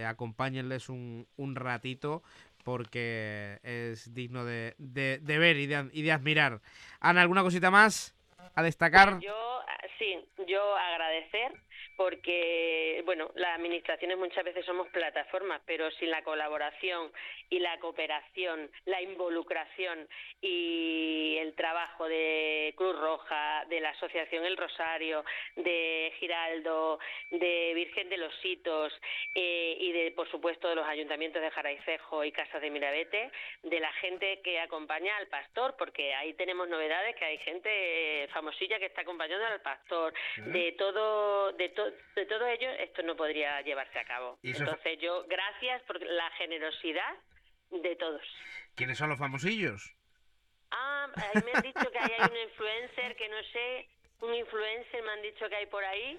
acompáñenles un ratito, porque es digno de ver y de admirar. Ana, ¿alguna cosita más a destacar? Yo agradecer, porque las administraciones muchas veces somos plataformas, pero sin la colaboración y la cooperación, la involucración y el trabajo de Cruz Roja, de la Asociación El Rosario, de Giraldo, de Virgen de los Sitos y por supuesto de los ayuntamientos de Jaraicejo y Casas de Mirabete, de la gente que acompaña al pastor, porque ahí tenemos novedades, que hay gente famosilla que está acompañando al pastor. De todo ello, esto no podría llevarse a cabo. Entonces yo, gracias por la generosidad de todos. ¿Quiénes son los famosillos? Ahí me han dicho que hay un influencer, que no sé, un influencer me han dicho que hay por ahí,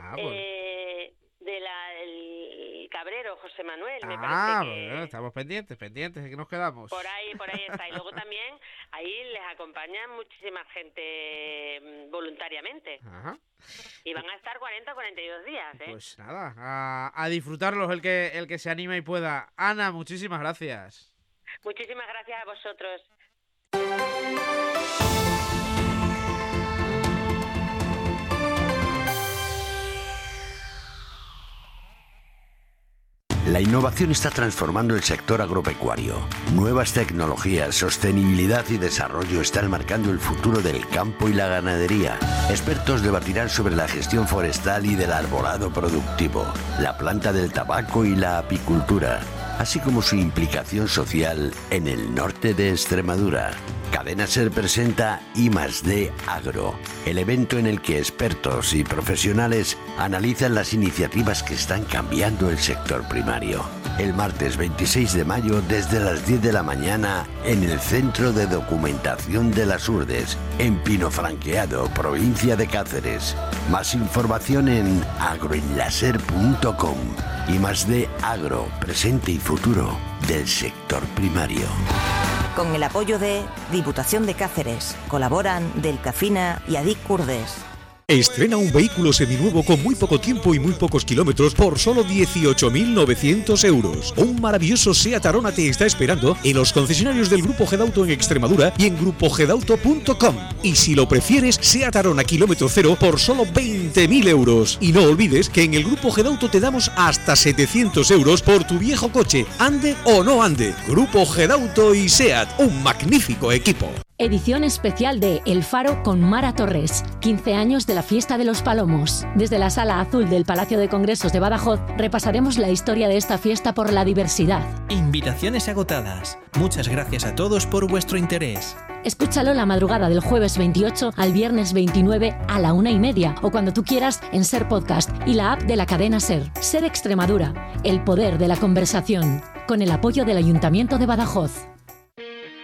el Cabrero, José Manuel, me parece que... Bueno, estamos pendientes, ¿de qué nos quedamos? Por ahí está. Y luego también ahí les acompaña muchísima gente voluntariamente. Ajá. Y van a estar 40 o 42 días, ¿eh? Pues nada, a disfrutarlos el que se anime y pueda. Ana, muchísimas gracias. Muchísimas gracias a vosotros. La innovación está transformando el sector agropecuario. Nuevas tecnologías, sostenibilidad y desarrollo están marcando el futuro del campo y la ganadería. Expertos debatirán sobre la gestión forestal y del arbolado productivo, la planta del tabaco y la apicultura, así como su implicación social en el norte de Extremadura. Cadena SER presenta I+D Agro, el evento en el que expertos y profesionales analizan las iniciativas que están cambiando el sector primario. El martes 26 de mayo desde las 10 de la mañana en el Centro de Documentación de las Urdes, en Pinofranqueado, provincia de Cáceres. Más información en agroenlaser.com. I+D Agro, presente y futuro del sector primario. Con el apoyo de Diputación de Cáceres, colaboran Delcafina y Adic Curdes. Estrena un vehículo seminuevo con muy poco tiempo y muy pocos kilómetros por solo 18.900 euros. Un maravilloso Seat Arona te está esperando en los concesionarios del Grupo Gedauto en Extremadura y en grupogedauto.com. Y si lo prefieres, Seat Arona kilómetro cero por solo 20.000 euros. Y no olvides que en el Grupo Gedauto te damos hasta 700 euros por tu viejo coche, ande o no ande. Grupo Gedauto y Seat, un magnífico equipo. Edición especial de El Faro con Mara Torres, 15 años de la Fiesta de los Palomos. Desde la Sala Azul del Palacio de Congresos de Badajoz repasaremos la historia de esta fiesta por la diversidad. Invitaciones agotadas. Muchas gracias a todos por vuestro interés. Escúchalo la madrugada del jueves 28 al viernes 29 a la 1:30 o cuando tú quieras en SER Podcast y la app de la cadena SER. SER Extremadura, el poder de la conversación, con el apoyo del Ayuntamiento de Badajoz.